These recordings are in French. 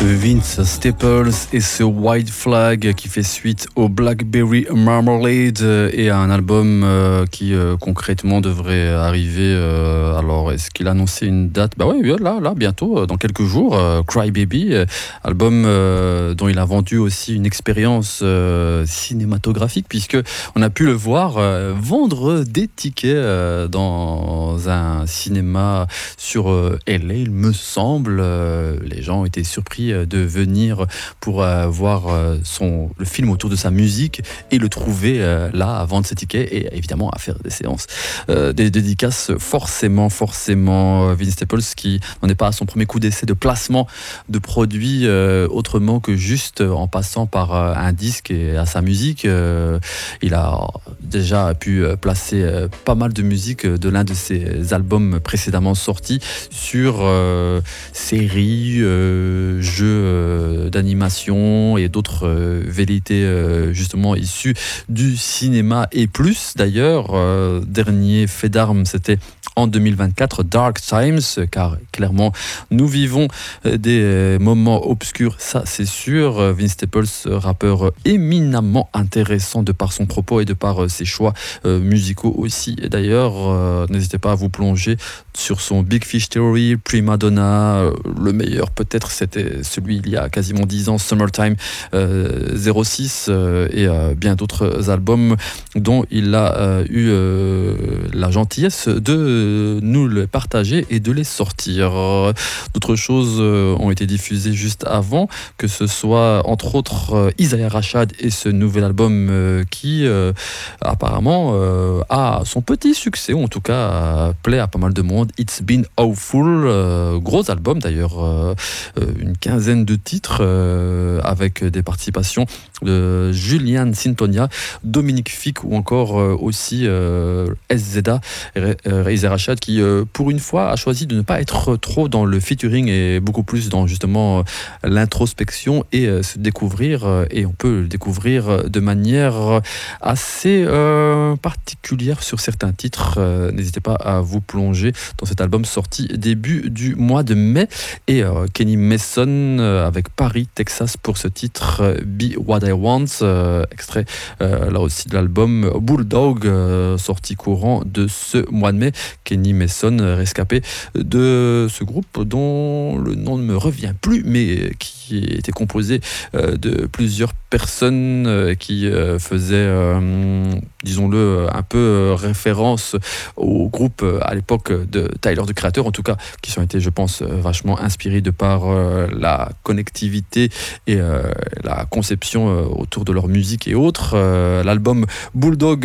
Vince Staples et ce White Flag qui fait suite au Blackberry Marmalade et à un album qui concrètement devrait arriver. Alors, est-ce qu'il a annoncé une date ? Bah oui, là, bientôt, dans quelques jours. Cry Baby, album dont il a vendu aussi une expérience cinématographique, puisque on a pu le voir vendre des tickets dans un cinéma sur LA, il me semble. Les gens ont été surpris de venir pour voir le film autour de sa musique et le trouver là à vendre ses tickets et évidemment à faire des séances, des dédicaces forcément. Vince Staples qui n'en est pas à son premier coup d'essai de placement de produits autrement que juste en passant par un disque et à sa musique. Il a déjà pu placer pas mal de musique de l'un de ses albums précédemment sortis sur séries, jeux d'animation et d'autres velléités justement issues du cinéma et plus. D'ailleurs, dernier fait d'armes, c'était en 2024, Dark Times, car clairement nous vivons des moments obscurs, ça c'est sûr. Vince Staples, rappeur éminemment intéressant de par son propos et de par ses choix musicaux aussi. Et d'ailleurs, n'hésitez pas à vous plonger sur son Big Fish Theory, Prima Donna, le meilleur peut-être c'était celui il y a quasiment 10 ans, Summertime 06, et bien d'autres albums dont il a eu la gentillesse de nous les partager et de les sortir. D'autres choses ont été diffusées juste avant, que ce soit entre autres Isaiah Rashad et ce nouvel album qui apparemment a son petit succès, ou en tout cas plaît à pas mal de monde. It's Been Awful, gros album d'ailleurs, une quinzaine de titres avec des participations de Julian Sintonia, Dominique Fick ou encore aussi SZA, Isaiah Rashad qui pour une fois a choisi de ne pas être trop dans le featuring et beaucoup plus dans justement l'introspection et se découvrir, et on peut le découvrir de manière assez particulière sur certains titres. N'hésitez pas à vous plonger dans cet album sorti début du mois de mai. Et Kenny Mason avec Paris, Texas pour ce titre Be What I Want, extrait là aussi de l'album Bulldog sorti courant de ce mois de mai. Kenny Mason, rescapé de ce groupe dont le nom ne me revient plus, mais qui était composé de plusieurs personnes qui faisaient, disons-le, un peu référence au groupe à l'époque de Tyler, the Creator, en tout cas, qui ont été, je pense, vachement inspirés de par la connectivité et la conception autour de leur musique et autres. L'album Bulldog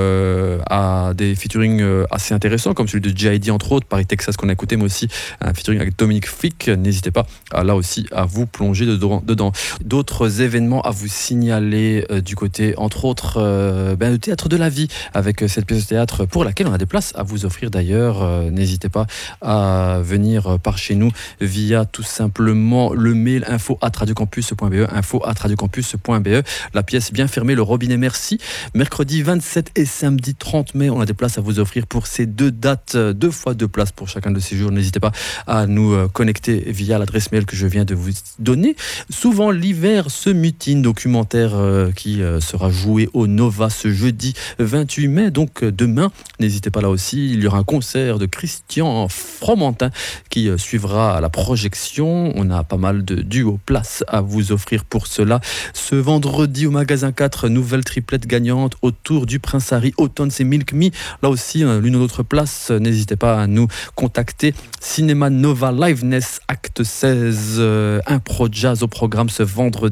a des featuring assez intéressants, comme celui de J.I.D. entre autres, Paris, Texas qu'on a écouté, mais aussi un featuring avec Dominique Fick. N'hésitez pas là aussi à vous plonger dedans. D'autres événements à vous signaler du côté, entre autres, le Théâtre de la Vie, avec cette pièce de théâtre pour laquelle on a des places à vous offrir d'ailleurs. N'hésitez pas à venir par chez nous via tout simplement le mail info@radiocampus.be, info@radiocampus.be. La pièce bien fermée, le robinet merci. Mercredi 27 et samedi 30 mai, on a des places à vous offrir pour ces deux dates, 2 fois 2 places pour chacun de ces jours. N'hésitez pas à nous connecter via l'adresse mail que je viens de vous donner. Souvent l'hiver se mutine, documentaire qui sera joué au Nova ce jeudi 28 mai, donc demain. N'hésitez pas là aussi, il y aura un concert de Christian Fromentin qui suivra la projection. On a pas mal de duos places à vous offrir pour cela. Ce vendredi au magasin 4, nouvelle triplette gagnante autour du Prince Harry, Autumn et Milk Me. Là aussi, l'une ou l'autre place, n'hésitez pas à nous contacter. Cinéma Nova Liveness, acte 16, impro jazz au programme ce vendredi.